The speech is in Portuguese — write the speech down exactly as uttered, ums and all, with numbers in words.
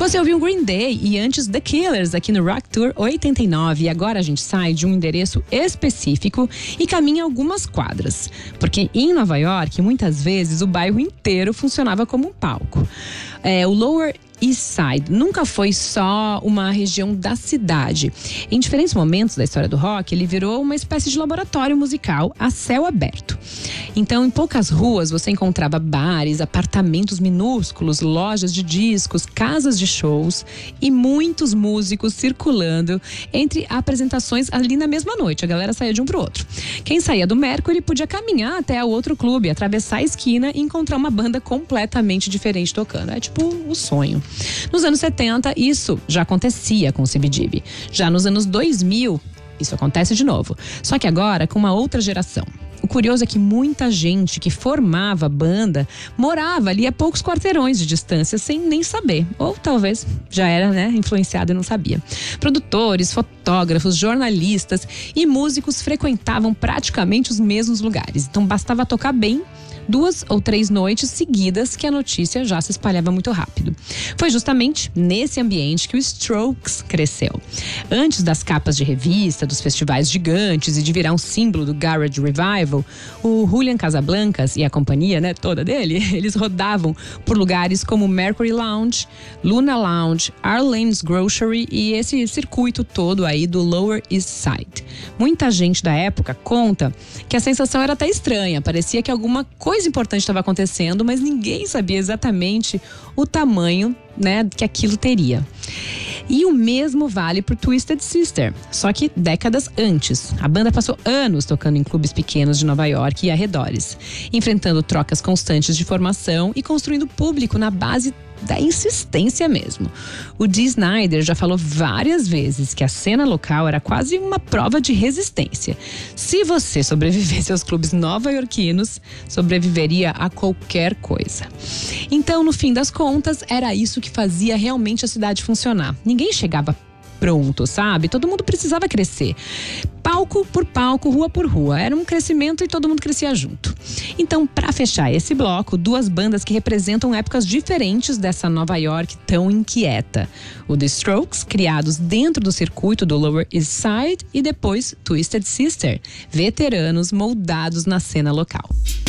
Você ouviu Green Day e antes The Killers aqui no Rock Tour oitenta e nove. E agora a gente sai de um endereço específico e caminha algumas quadras. Porque em Nova York, muitas vezes, o bairro inteiro funcionava como um palco. É, o Lower East Side nunca foi só uma região da cidade. Em diferentes momentos da história do rock, ele virou uma espécie de laboratório musical a céu aberto. Então, em poucas ruas você encontrava bares, apartamentos minúsculos, lojas de discos, casas de shows e muitos músicos circulando entre apresentações ali na mesma noite. A galera saía de um pro outro. Quem saía do Mercury podia caminhar até o outro clube, atravessar a esquina e encontrar uma banda completamente diferente tocando. É tipo o sonho. Nos anos setenta, isso já acontecia com o C B G B. Já nos anos dois mil, isso acontece de novo. Só que agora com uma outra geração. O curioso é que muita gente que formava a banda morava ali a poucos quarteirões de distância sem nem saber. Ou talvez já era, né, influenciado e não sabia. Produtores, fotógrafos, jornalistas e músicos frequentavam praticamente os mesmos lugares. Então bastava tocar bem duas ou três noites seguidas que a notícia já se espalhava muito rápido. Foi justamente nesse ambiente que o Strokes cresceu. Antes das capas de revista, dos festivais gigantes e de virar um símbolo do Garage Revival, o Julian Casablancas e a companhia, né, toda dele, eles rodavam por lugares como Mercury Lounge, Luna Lounge, Arlene's Grocery e esse circuito todo aí do Lower East Side. Muita gente da época conta que a sensação era até estranha, parecia que alguma coisa coisa importante estava acontecendo, mas ninguém sabia exatamente o tamanho, né, que aquilo teria. E o mesmo vale pro Twisted Sister, só que décadas antes. A banda passou anos tocando em clubes pequenos de Nova York e arredores, enfrentando trocas constantes de formação e construindo público na base da insistência mesmo. O Dee Snider já falou várias vezes que a cena local era quase uma prova de resistência. Se você sobrevivesse aos clubes nova-iorquinos, sobreviveria a qualquer coisa. Então, no fim das contas, era isso que fazia realmente a cidade funcionar. Ninguém chegava pronto, sabe? Todo mundo precisava crescer. Palco por palco, rua por rua. Era um crescimento e todo mundo crescia junto. Então, para fechar esse bloco, duas bandas que representam épocas diferentes dessa Nova York tão inquieta. O The Strokes, criados dentro do circuito do Lower East Side, e depois Twisted Sister, veteranos moldados na cena local.